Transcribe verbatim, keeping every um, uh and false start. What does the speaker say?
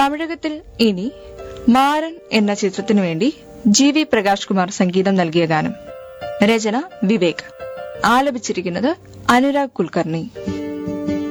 തമിഴകത്തിൽ ഇനി മാരൻ എന്ന ചിത്രത്തിനു വേണ്ടി ജി വി പ്രകാശ് കുമാർ സംഗീതം നൽകിയ ഗാനം. രചന വിവേക്. ആലപിച്ചിരിക്കുന്നത് അനുരാഗ് കുൽക്കർണി.